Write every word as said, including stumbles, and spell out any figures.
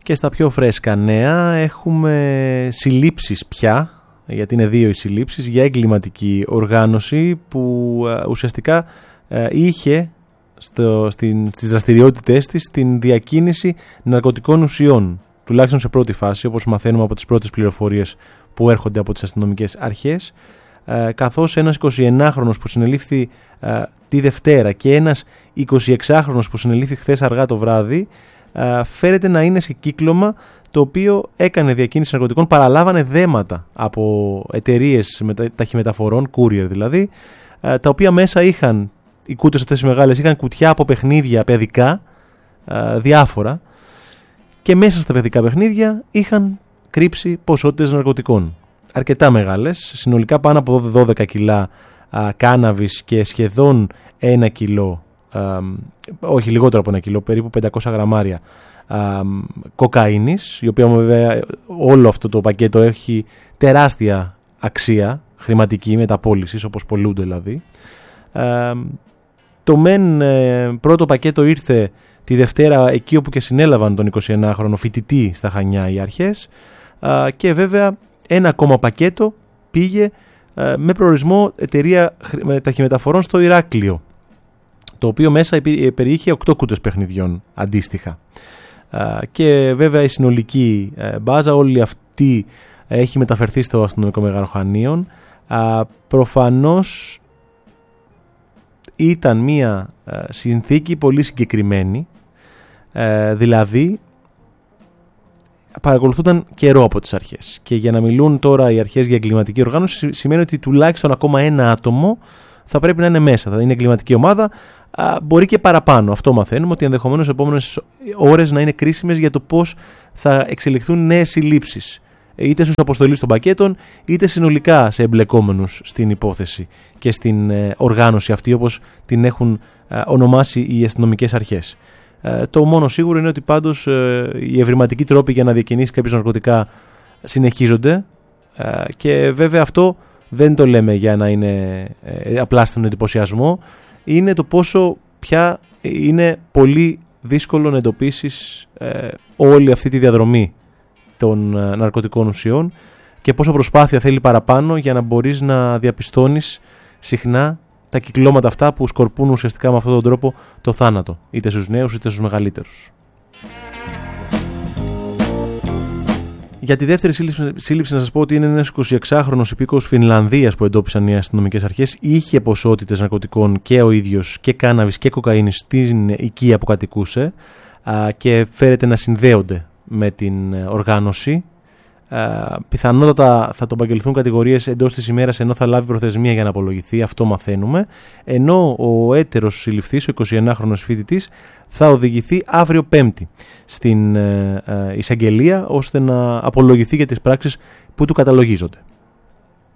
Και στα πιο φρέσκα νέα έχουμε συλλήψεις πια, γιατί είναι δύο οι συλλήψεις, για εγκληματική οργάνωση που uh, ουσιαστικά uh, είχε στο, στην, στις δραστηριότητες της την διακίνηση ναρκωτικών ουσιών, τουλάχιστον σε πρώτη φάση, όπως μαθαίνουμε από τις πρώτες πληροφορίες που έρχονται από τις αστυνομικές αρχές, uh, καθώς ένας εικοσιενάχρονος που συνελήφθη uh, τη Δευτέρα και ένας εικοσιεξάχρονος που συνελήφθη χθες αργά το βράδυ, uh, φέρεται να είναι σε κύκλωμα το οποίο έκανε διακίνηση ναρκωτικών, παραλάβανε δέματα από εταιρείες ταχυμεταφορών, courier δηλαδή, τα οποία μέσα είχαν, οι κούτες αυτές οι μεγάλες, είχαν κουτιά από παιχνίδια παιδικά, διάφορα, και μέσα στα παιδικά παιχνίδια είχαν κρύψει ποσότητες ναρκωτικών. Αρκετά μεγάλες, συνολικά πάνω από δώδεκα κιλά κάναβης και σχεδόν ένα κιλό, όχι λιγότερο από ένα κιλό, περίπου πεντακόσια γραμμάρια κοκαίνης, η οποία βέβαια όλο αυτό το πακέτο έχει τεράστια αξία χρηματική μεταπώλησης, όπως πολλούνται δηλαδή. Α, το μεν ε, πρώτο πακέτο ήρθε τη Δευτέρα εκεί όπου και συνέλαβαν τον εικοσιενάχρονο φοιτητή στα Χανιά οι αρχές, α, και βέβαια ένα ακόμα πακέτο πήγε α, με προορισμό εταιρεία ταχυμεταφορών στο Ηράκλειο, το οποίο μέσα περιείχε οκτώ κούτες παιχνιδιών αντίστοιχα. Και βέβαια η συνολική μπάζα όλη αυτή έχει μεταφερθεί στο αστυνομικό μέγαρο Χανίων. Προφανώς ήταν μια συνθήκη πολύ συγκεκριμένη, δηλαδή παρακολουθούνταν καιρό από τις αρχές, και για να μιλούν τώρα οι αρχές για εγκληματική οργάνωση σημαίνει ότι τουλάχιστον ακόμα ένα άτομο θα πρέπει να είναι μέσα, θα είναι εγκληματική ομάδα. Α, μπορεί και παραπάνω. Αυτό μαθαίνουμε, ότι ενδεχομένως οι επόμενες ώρες να είναι κρίσιμες για το πώς θα εξελιχθούν νέες συλλήψεις, είτε στους αποστολείς των πακέτων, είτε συνολικά σε εμπλεκόμενους στην υπόθεση και στην ε, οργάνωση αυτή, όπως την έχουν ε, ονομάσει οι αστυνομικές αρχές. Ε, το μόνο σίγουρο είναι ότι πάντως ε, οι ευρηματικοί τρόποι για να διακινήσει κάποιος ναρκωτικά συνεχίζονται, ε, και βέβαια αυτό δεν το λέμε για να είναι ε, απλά στον εντυπωσιασμό. Είναι το πόσο πια είναι πολύ δύσκολο να εντοπίσεις ε, όλη αυτή τη διαδρομή των ε, ναρκωτικών ουσιών, και πόσο προσπάθεια θέλει παραπάνω για να μπορείς να διαπιστώνεις συχνά τα κυκλώματα αυτά που σκορπούν ουσιαστικά με αυτόν τον τρόπο το θάνατο, είτε στους νέους είτε στους μεγαλύτερους. Για τη δεύτερη σύλληψη, σύλληψη να σας πω ότι είναι ένας εικοσιεξάχρονος υπήκοος Φινλανδίας που εντόπισαν οι αστυνομικές αρχές. Είχε ποσότητες ναρκωτικών και ο ίδιος, και κάναβης και κοκαίνης, στην οικία που κατοικούσε, και φέρεται να συνδέονται με την οργάνωση. Uh, πιθανότατα θα τον απαγγελθούν κατηγορίες εντός της ημέρας, ενώ θα λάβει προθεσμία για να απολογηθεί, αυτό μαθαίνουμε, ενώ ο έτερος συλληφθής, ο εικοσιενάχρονος φοιτητής, θα οδηγηθεί αύριο Πέμπτη στην uh, uh, εισαγγελία, ώστε να απολογηθεί για τις πράξεις που του καταλογίζονται.